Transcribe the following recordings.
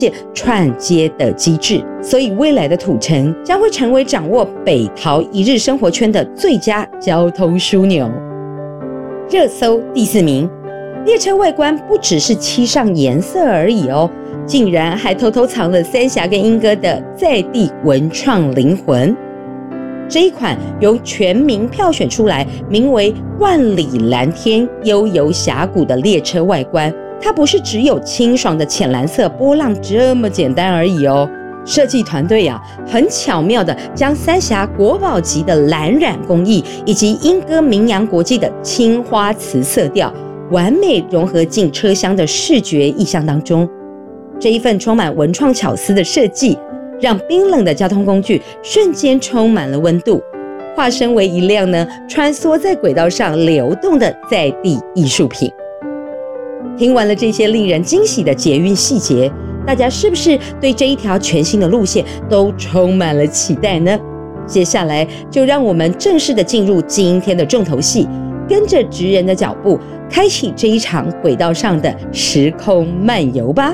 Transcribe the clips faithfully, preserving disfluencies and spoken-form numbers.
串接的机制，所以未来的土城将会成为掌握北桃一日生活圈的最佳交通枢纽。热搜第四名，列车外观不只是漆上颜色而已哦，竟然还偷偷藏了三峡跟鶯歌的在地文创灵魂。这一款由全民票选出来，名为万里蓝天悠游峡谷的列车外观，它不是只有清爽的浅蓝色波浪这么简单而已哦。设计团队啊，很巧妙的将三峡国宝级的蓝染工艺以及鶯歌名扬国际的青花瓷色调，完美融合进车厢的视觉意象当中。这一份充满文创巧思的设计，让冰冷的交通工具瞬间充满了温度，化身为一辆呢穿梭在轨道上流动的在地艺术品。听完了这些令人惊喜的捷运细节，大家是不是对这一条全新的路线都充满了期待呢？接下来就让我们正式的进入今天的重头戏，跟着职人的脚步，开启这一场轨道上的时空漫游吧。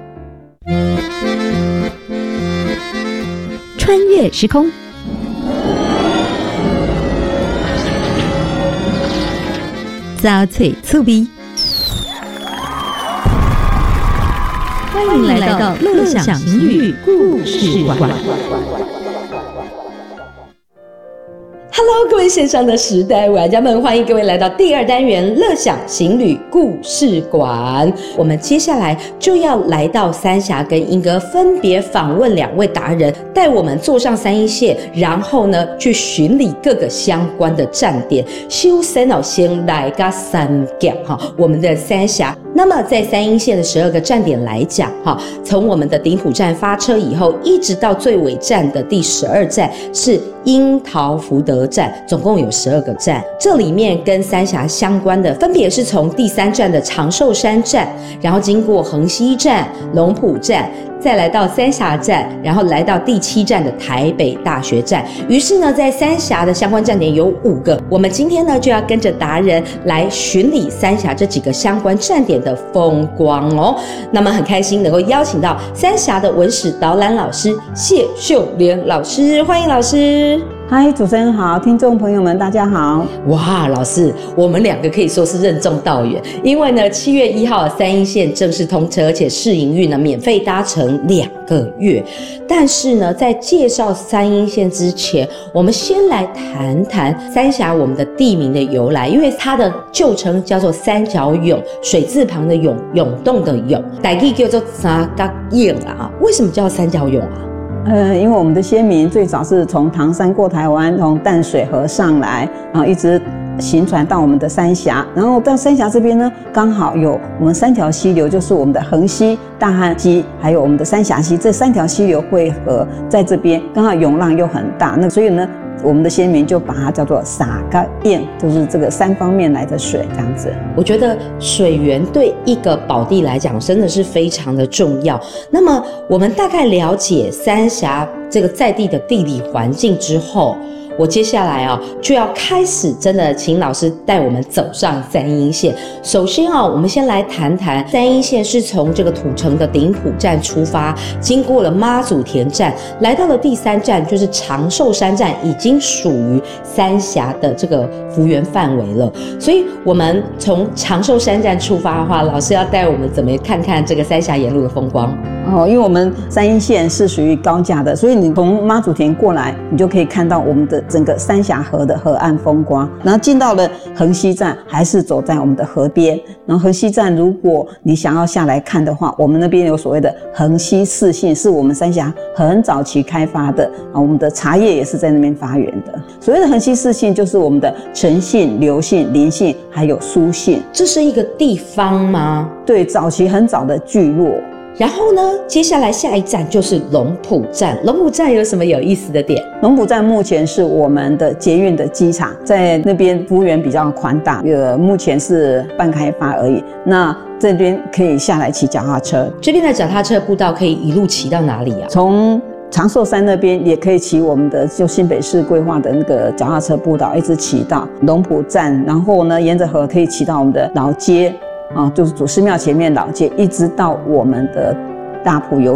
穿越时空，杂脆粗逼，欢迎来到乐享情侣故事馆。Hello， 各位线上的时代玩家们，欢迎各位来到第二单元乐享情侣故事馆。我们接下来就要来到三峡跟鶯歌，分别访问两位达人，带我们坐上三一线，然后呢去巡礼各个相关的站点。首先哦，先来个三讲哈，我们的三峡。那么在三一线的十二个站点来讲哈，从我们的顶埔站发车以后，一直到最尾站的第十二站是樱桃福德站，总共有十二个站。这里面跟三峡相关的，分别是从第三站的长寿山站，然后经过横溪站、龙埔站，再来到三峡站，然后来到第七站的台北大学站。于是呢，在三峡的相关站点有五个。我们今天呢，就要跟着达人来巡礼三峡这几个相关站点的风光哦。那么很开心能够邀请到三峡的文史导览老师谢秀莲老师，欢迎老师。 嗨，主持人好，听众朋友们大家好。 哇，老师，我们两个可以说是任重道远，因为呢，七月一号三一线正式通车，而且试营运呢免费搭乘两个月。但是呢，在介绍三一线之前，我们先来谈谈三峡我们的地名的由来，因为它的旧称叫做三角涌，水字旁的涌，涌动的涌，台语叫做三角涌啊。为什么叫三角涌啊？ 呃，因为我们的先民最早是从唐山过台湾，从淡水河上来，然后一直行船到我们的三峡，然后到三峡这边呢，刚好有我们三条溪流，就是我们的横溪、大汉溪，还有我们的三峡溪，这三条溪流汇合在这边，刚好涌浪又很大，那所以呢，我们的先民就把它叫做撒嘎堰，就是这个三方面来的水这样子。 我觉得水源对一个宝地来讲真的是非常的重要。那么我们大概了解三峡这个在地的地理环境之后，我接下来啊就要开始真的请老师带我们走上三一线。首先啊，我们先来谈谈三一线是从这个土城的顶埔站出发，经过了妈祖田站，来到了第三站就是长寿山站，已经属于三峡的这个幅员范围了。所以我们从长寿山站出发的话，老师要带我们怎么看看这个三峡沿路的风光？ 哦，因为我们三一线是属于高架的，所以你从妈祖田过来，你就可以看到我们的整个三峡河的河岸风光。然后进到了横溪站，还是走在我们的河边。然后横溪站，如果你想要下来看的话，我们那边有所谓的横溪四信，是我们三峡很早期开发的啊，我们的茶叶也是在那边发源的。所谓的横溪四信，就是我们的陈姓、刘姓、林姓，还有苏姓。 这是一个地方吗？ 对，早期很早的聚落。 然后呢，接下来下一站就是龙埔站。龙埔站有什么有意思的点？ 龙埔站目前是我们的捷运的机场，在那边幅员比较宽大，呃，目前是半开发而已。那这边可以下来骑脚踏车， 这边的脚踏车步道可以一路骑到哪里啊？ 从长寿山那边也可以骑我们的就新北市规划的那个脚踏车步道，一直骑到龙埔站，然后呢，沿着河可以骑到我们的老街。啊，就是祖师庙前面老街，一直到我们的大埔邮